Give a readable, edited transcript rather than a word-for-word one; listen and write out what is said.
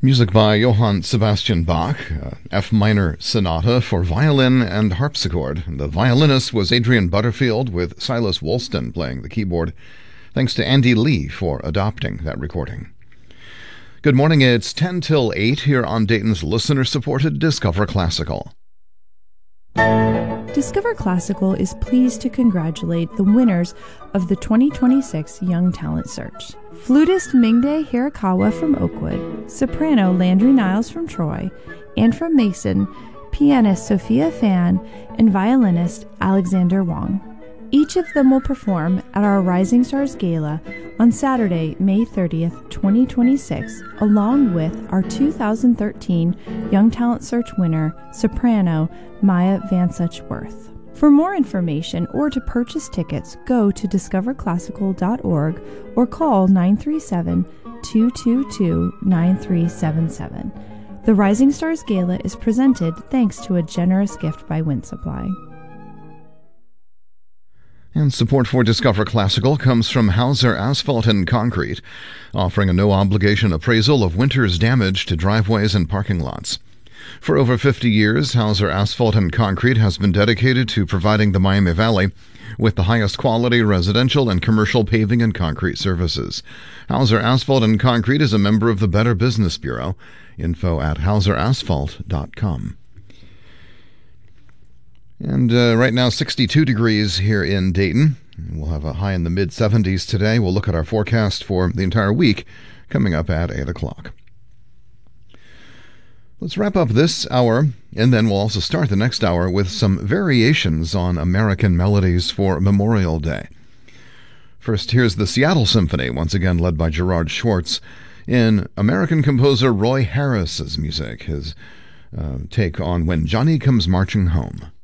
Music by Johann Sebastian Bach, F minor sonata for violin and harpsichord. The violinist was Adrian Butterfield, with Silas Woolston playing the keyboard. Thanks to Andy Lee for adopting that recording. Good morning, it's 10 till 8 here on Dayton's listener-supported Discover Classical. Discover Classical is pleased to congratulate the winners of the 2026 Young Talent Search. Flutist Mingde Hirakawa from Oakwood, soprano Landry Niles from Troy, and from Mason, pianist Sophia Fan, and violinist Alexander Wong. Each of them will perform at our Rising Stars Gala on Saturday, May 30th, 2026, along with our 2013 Young Talent Search winner, soprano Maya Vansuch-Worth. For more information or to purchase tickets, go to discoverclassical.org or call 937-222-9377. The Rising Stars Gala is presented thanks to a generous gift by Wind Supply. And support for Discover Classical comes from Hauser Asphalt and Concrete, offering a no-obligation appraisal of winter's damage to driveways and parking lots. For over 50 years, Hauser Asphalt and Concrete has been dedicated to providing the Miami Valley with the highest quality residential and commercial paving and concrete services. Hauser Asphalt and Concrete is a member of the Better Business Bureau. Info at hauserasphalt.com. And right now, 62 degrees here in Dayton. We'll have a high in the mid-70s today. We'll look at our forecast for the entire week coming up at 8 o'clock. Let's wrap up this hour, and then we'll also start the next hour with some variations on American melodies for Memorial Day. First, here's the Seattle Symphony, once again led by Gerard Schwartz, in American composer Roy Harris's music, his take on When Johnny Comes Marching Home.